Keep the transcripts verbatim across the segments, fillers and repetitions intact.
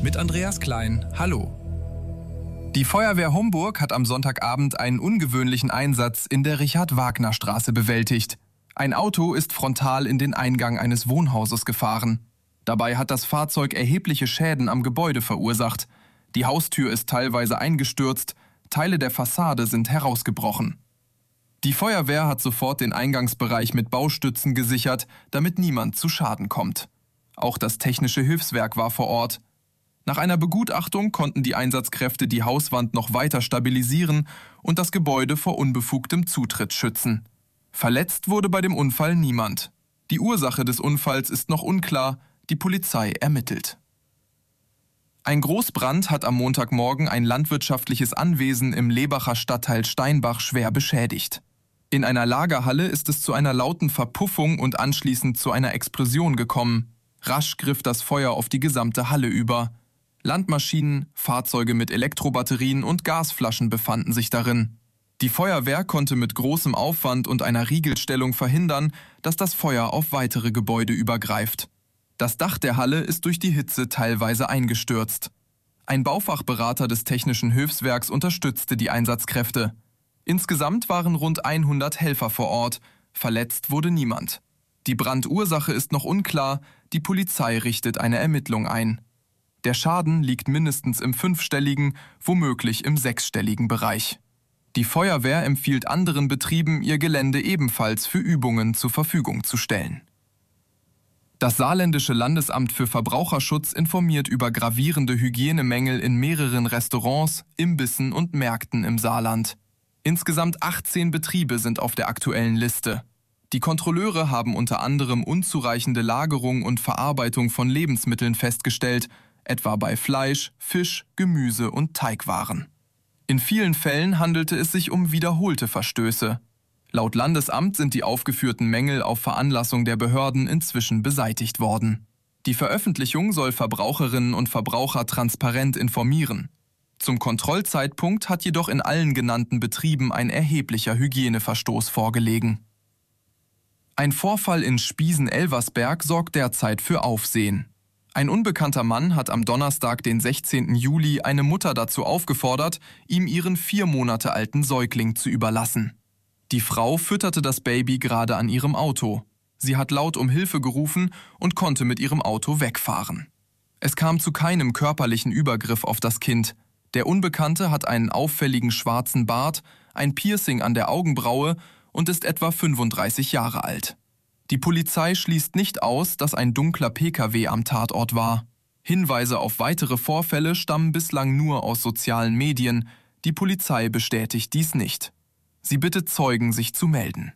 mit Andreas Klein. Hallo. Die Feuerwehr Homburg hat am Sonntagabend einen ungewöhnlichen Einsatz in der Richard-Wagner-Straße bewältigt. Ein Auto ist frontal in den Eingang eines Wohnhauses gefahren. Dabei hat das Fahrzeug erhebliche Schäden am Gebäude verursacht. Die Haustür ist teilweise eingestürzt, Teile der Fassade sind herausgebrochen. Die Feuerwehr hat sofort den Eingangsbereich mit Baustützen gesichert, damit niemand zu Schaden kommt. Auch das Technische Hilfswerk war vor Ort. Nach einer Begutachtung konnten die Einsatzkräfte die Hauswand noch weiter stabilisieren und das Gebäude vor unbefugtem Zutritt schützen. Verletzt wurde bei dem Unfall niemand. Die Ursache des Unfalls ist noch unklar, die Polizei ermittelt. Ein Großbrand hat am Montagmorgen ein landwirtschaftliches Anwesen im Lebacher Stadtteil Steinbach schwer beschädigt. In einer Lagerhalle ist es zu einer lauten Verpuffung und anschließend zu einer Explosion gekommen. Rasch griff das Feuer auf die gesamte Halle über. Landmaschinen, Fahrzeuge mit Elektrobatterien und Gasflaschen befanden sich darin. Die Feuerwehr konnte mit großem Aufwand und einer Riegelstellung verhindern, dass das Feuer auf weitere Gebäude übergreift. Das Dach der Halle ist durch die Hitze teilweise eingestürzt. Ein Baufachberater des Technischen Hilfswerks unterstützte die Einsatzkräfte. Insgesamt waren rund hundert Helfer vor Ort. Verletzt wurde niemand. Die Brandursache ist noch unklar, die Polizei richtet eine Ermittlung ein. Der Schaden liegt mindestens im fünfstelligen, womöglich im sechsstelligen Bereich. Die Feuerwehr empfiehlt anderen Betrieben, ihr Gelände ebenfalls für Übungen zur Verfügung zu stellen. Das Saarländische Landesamt für Verbraucherschutz informiert über gravierende Hygienemängel in mehreren Restaurants, Imbissen und Märkten im Saarland. Insgesamt achtzehn Betriebe sind auf der aktuellen Liste. Die Kontrolleure haben unter anderem unzureichende Lagerung und Verarbeitung von Lebensmitteln festgestellt, etwa bei Fleisch, Fisch, Gemüse und Teigwaren. In vielen Fällen handelte es sich um wiederholte Verstöße. Laut Landesamt sind die aufgeführten Mängel auf Veranlassung der Behörden inzwischen beseitigt worden. Die Veröffentlichung soll Verbraucherinnen und Verbraucher transparent informieren. Zum Kontrollzeitpunkt hat jedoch in allen genannten Betrieben ein erheblicher Hygieneverstoß vorgelegen. Ein Vorfall in Spiesen-Elversberg sorgt derzeit für Aufsehen. Ein unbekannter Mann hat am Donnerstag, den sechzehnten Juli, eine Mutter dazu aufgefordert, ihm ihren vier Monate alten Säugling zu überlassen. Die Frau fütterte das Baby gerade an ihrem Auto. Sie hat laut um Hilfe gerufen und konnte mit ihrem Auto wegfahren. Es kam zu keinem körperlichen Übergriff auf das Kind. Der Unbekannte hat einen auffälligen schwarzen Bart, ein Piercing an der Augenbraue und ist etwa fünfunddreißig Jahre alt. Die Polizei schließt nicht aus, dass ein dunkler P K W am Tatort war. Hinweise auf weitere Vorfälle stammen bislang nur aus sozialen Medien. Die Polizei bestätigt dies nicht. Sie bittet Zeugen, sich zu melden.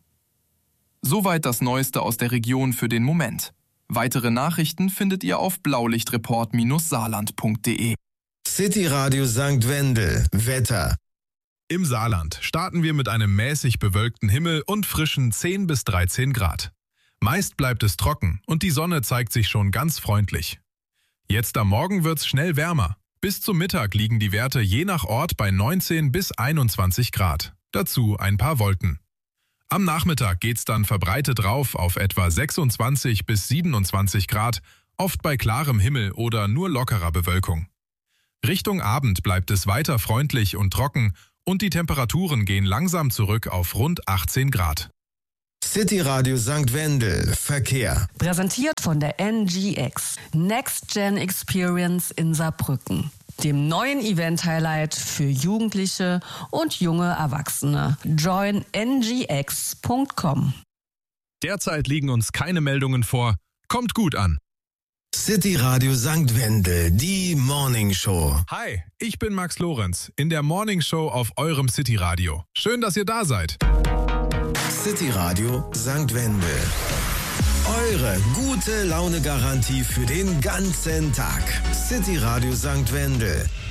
Soweit das Neueste aus der Region für den Moment. Weitere Nachrichten findet ihr auf blaulichtreport Bindestrich saarland Punkt de. City Radio Sankt Wendel. Wetter. Im Saarland starten wir mit einem mäßig bewölkten Himmel und frischen zehn bis dreizehn Grad. Meist bleibt es trocken und die Sonne zeigt sich schon ganz freundlich. Jetzt am Morgen wird's schnell wärmer. Bis zum Mittag liegen die Werte je nach Ort bei neunzehn bis einundzwanzig Grad. Dazu ein paar Wolken. Am Nachmittag geht's dann verbreitet rauf auf etwa sechsundzwanzig bis siebenundzwanzig Grad, oft bei klarem Himmel oder nur lockerer Bewölkung. Richtung Abend bleibt es weiter freundlich und trocken und die Temperaturen gehen langsam zurück auf rund achtzehn Grad. City Radio Sankt Wendel. Verkehr. Präsentiert von der N G X. Next Gen Experience in Saarbrücken. Dem neuen Event-Highlight für Jugendliche und junge Erwachsene. join n g x punkt com. Derzeit liegen uns keine Meldungen vor. Kommt gut an. City Radio Sankt Wendel, die Morning Show. Hi, ich bin Max Lorenz in der Morning Show auf eurem City Radio. Schön, dass ihr da seid. City Radio Sankt Wendel. Eure gute Laune-Garantie für den ganzen Tag. City Radio Sankt Wendel.